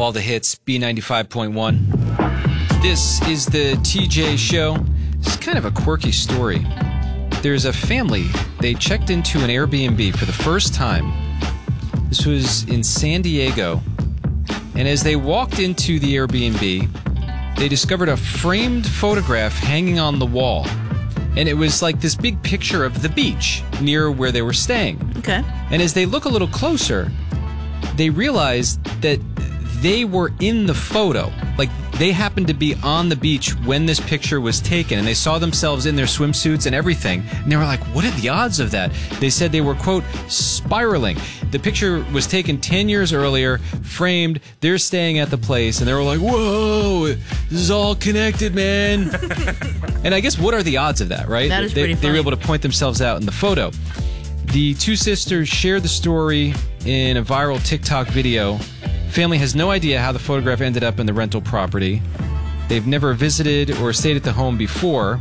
all the hits, B95.1. This is the TJ Show. It's kind of a quirky story. There's a family. They checked into an Airbnb for the first time. This was in San Diego. And as they walked into the Airbnb, they discovered a framed photograph hanging on the wall. And it was like this big picture of the beach near where they were staying. Okay. And as they look a little closer, they realized that they were in the photo. Like, they happened to be on the beach when this picture was taken, and they saw themselves in their swimsuits and everything. And they were like, what are the odds of that? They said they were, quote, spiraling. The picture was taken 10 years earlier, framed. They're staying at the place, and they were like, whoa, this is all connected, man. And I guess, what are the odds of that, right? That is pretty funny. They were able to point themselves out in the photo. The two sisters shared the story in a viral TikTok video. Family has no idea how the photograph ended up in the rental property. They've never visited or stayed at the home before.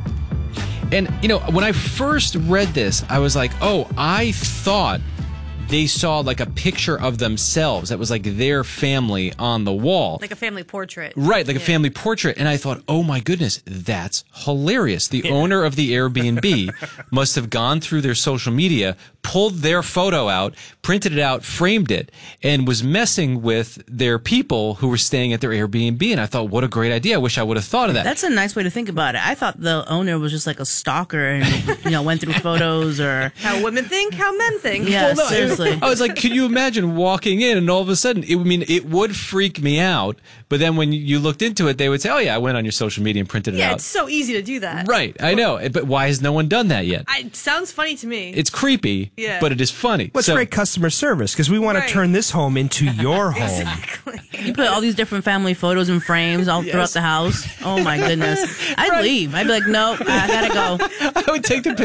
And, you know, when I first read this, I was like, oh, I thought they saw like a picture of themselves that was like their family on the wall. Like a family portrait. Right, like a family portrait. And I thought, oh my goodness, that's hilarious. The owner of the Airbnb must have gone through their social media, pulled their photo out, printed it out, framed it, and was messing with their people who were staying at their Airbnb. And I thought, what a great idea. I wish I would have thought of that. That's a nice way to think about it. I thought the owner was just like a stalker and, went through photos or... How women think, how men think. Yeah, seriously. I was like, could you imagine walking in and all of a sudden, it would freak me out. But then when you looked into it, they would say, oh yeah, I went on your social media and printed it out. Yeah, it's so easy to do that. Right, I know. But why has no one done that yet? It sounds funny to me. It's creepy, but it is funny. What's great customer service, because we want to turn this home into your home. Exactly. You put all these different family photos and frames all throughout the house. Oh my goodness. I'd leave. I'd be like, nope, I gotta go. I would take the